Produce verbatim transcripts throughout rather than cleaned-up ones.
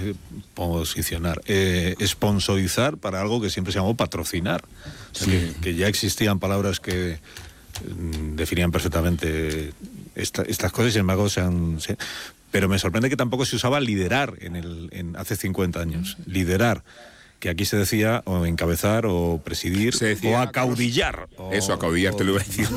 eh, posicionar, eh, sponsorizar para algo que siempre se llamó patrocinar. O sea, sí. que, que ya existían palabras que mm, definían perfectamente esta, estas cosas, sin embargo se han... Se, pero me sorprende que tampoco se usaba liderar en el, en, hace cincuenta años. Liderar. Que aquí se decía o encabezar o presidir decía, o acaudillar. O, eso, acaudillar o, te lo iba a decir.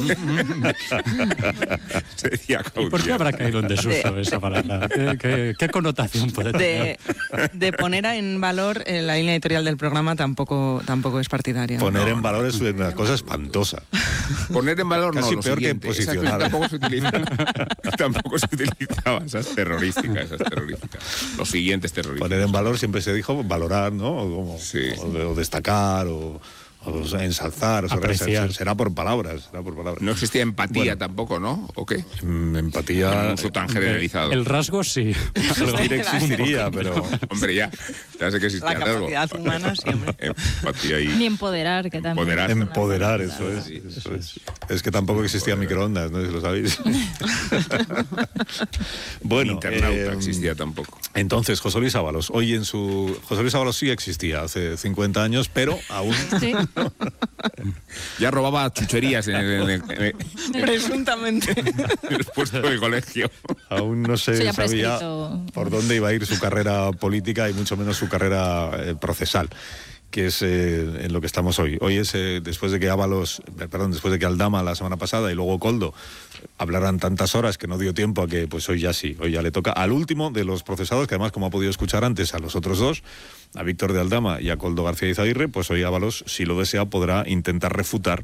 Se decía acaudillar. ¿Y por qué habrá caído en desuso de, esa palabra? ¿Qué, qué, qué connotación puede tener? De, de poner en valor eh, la línea editorial del programa tampoco, tampoco es partidaria. Poner no, en valor es una cosa espantosa. Poner en valor casi no, peor siguiente, que posicionar. Tampoco se utiliza. Tampoco se utilizaba. Esa es terrorística, esa es terrorística. Los siguientes terroristas. Poner en valor siempre se dijo valorar, ¿no? Como, sí. o, o destacar o, o ensalzar, o sea, será por palabras, será por palabras. No existía empatía bueno, tampoco, ¿no? ¿O qué? Empatía no, un uso tan generalizado. El rasgo sí. Existir existiría, pero hombre, ya, ya sé que existía. La capacidad algo. humana siempre. Empatía y ni empoderar, que también. Empoderar, empoderar eso es, sí, eso es. Es que tampoco existía microondas, no sé si lo sabéis. Bueno, internauta eh, existía tampoco. Entonces, José Luis Ábalos, hoy en su José Luis Ábalos sí existía hace cincuenta años, pero aún sí. Ya robaba chucherías en el, en el, en el, presuntamente en el puesto de colegio. Aún no se sabía prescrito. Por dónde iba a ir su carrera política y mucho menos su carrera eh, procesal, que es eh, en lo que estamos hoy. Hoy es eh, después de que Ábalos, perdón, después de que Aldama la semana pasada y luego Koldo hablaran tantas horas que no dio tiempo a que, pues hoy ya sí, hoy ya le toca al último de los procesados, que además, como ha podido escuchar antes a los otros dos, a Víctor de Aldama y a Koldo García Izaguirre, pues hoy Ábalos, si lo desea, podrá intentar refutar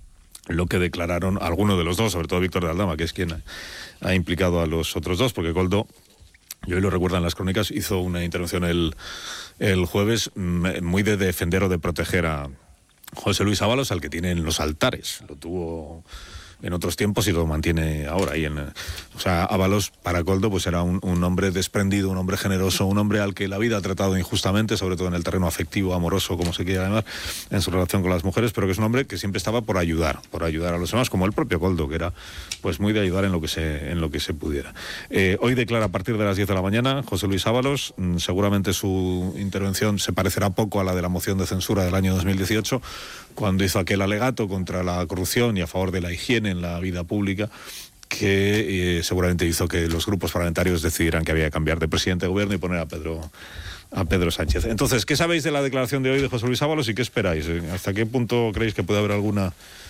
lo que declararon alguno de los dos, sobre todo Víctor de Aldama, que es quien ha, ha implicado a los otros dos, porque Koldo, y hoy lo recuerdan las crónicas, hizo una intervención el, el jueves muy de defender o de proteger a José Luis Ábalos, al que tiene en los altares. Lo tuvo en otros tiempos y lo mantiene ahora. Y en, o sea, Ábalos, para Koldo, pues era un, un hombre desprendido, un hombre generoso, un hombre al que la vida ha tratado injustamente, sobre todo en el terreno afectivo, amoroso, como se quiera llamar, en su relación con las mujeres, pero que es un hombre que siempre estaba por ayudar, por ayudar a los demás, como el propio Koldo, que era pues muy de ayudar en lo que se, en lo que se pudiera. Eh, hoy declara a partir de las diez de la mañana José Luis Ábalos. Seguramente su intervención se parecerá poco a la de la moción de censura del año dos mil dieciocho, cuando hizo aquel alegato contra la corrupción y a favor de la higiene en la vida pública, que eh, seguramente hizo que los grupos parlamentarios decidieran que había que cambiar de presidente de gobierno y poner a Pedro a Pedro Sánchez. Entonces, ¿qué sabéis de la declaración de hoy de José Luis Ábalos y qué esperáis? ¿Hasta qué punto creéis que puede haber alguna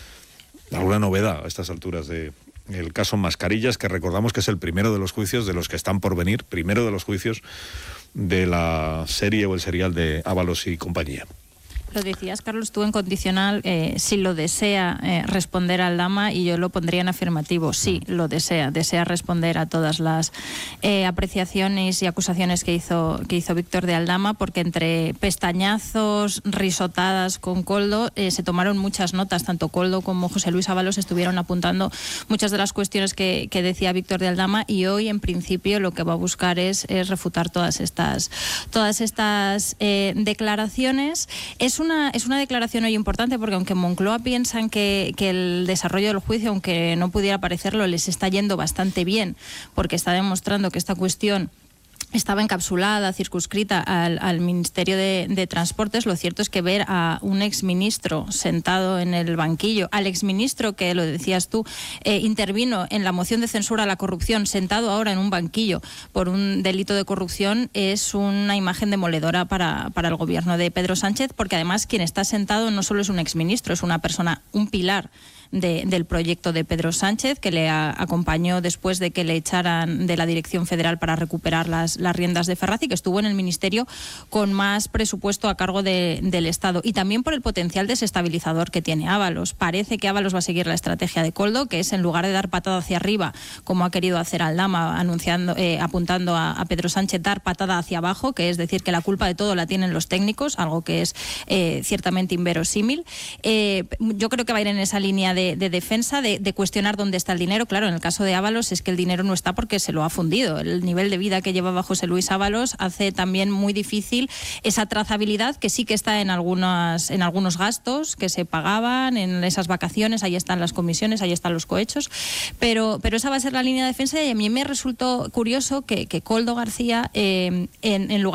alguna novedad a estas alturas de el caso Mascarillas, que recordamos que es el primero de los juicios de los que están por venir, primero de los juicios de la serie o el serial de Ábalos y compañía? Lo decías, Carlos, tú en condicional, eh, si lo desea eh, responder al Aldama, y yo lo pondría en afirmativo, sí, lo desea, desea responder a todas las eh, apreciaciones y acusaciones que hizo, que hizo Víctor de Aldama, porque entre pestañazos, risotadas con Koldo, eh, se tomaron muchas notas, tanto Koldo como José Luis Ábalos estuvieron apuntando muchas de las cuestiones que, que decía Víctor de Aldama, y hoy, en principio, lo que va a buscar es, es refutar todas estas, todas estas eh, declaraciones. Es un Una, es una declaración hoy importante porque aunque en Moncloa piensan que, que el desarrollo del juicio, aunque no pudiera parecerlo, les está yendo bastante bien, porque está demostrando que esta cuestión estaba encapsulada, circunscrita al, al Ministerio de, de Transportes. Lo cierto es que ver a un exministro sentado en el banquillo, al exministro que, lo decías tú, eh, intervino en la moción de censura a la corrupción, sentado ahora en un banquillo por un delito de corrupción, es una imagen demoledora para, para el gobierno de Pedro Sánchez, porque además quien está sentado no solo es un exministro, es una persona, un pilar De, del proyecto de Pedro Sánchez, que le a, acompañó después de que le echaran de la Dirección Federal para recuperar las, las riendas de Ferraz, y que estuvo en el ministerio con más presupuesto a cargo de, del Estado, y también por el potencial desestabilizador que tiene Ábalos. Parece que Ábalos va a seguir la estrategia de Koldo, que es, en lugar de dar patada hacia arriba, como ha querido hacer Aldama, anunciando, eh, apuntando a, a Pedro Sánchez, dar patada hacia abajo, que es decir, que la culpa de todo la tienen los técnicos, algo que es eh, ciertamente inverosímil. Eh, yo creo que va a ir en esa línea de De, de defensa, de, de cuestionar dónde está el dinero. Claro, en el caso de Ábalos es que el dinero no está porque se lo ha fundido. El nivel de vida que llevaba José Luis Ábalos hace también muy difícil esa trazabilidad, que sí que está en algunas, en algunos gastos que se pagaban, en esas vacaciones, ahí están las comisiones, ahí están los cohechos, pero, pero esa va a ser la línea de defensa, y a mí me resultó curioso que, que Koldo García, eh, en, en lugar